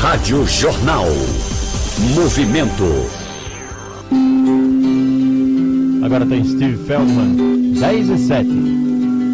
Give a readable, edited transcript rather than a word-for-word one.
Rádio Jornal. Movimento. Agora tem Steve Feldman, 10 e 7.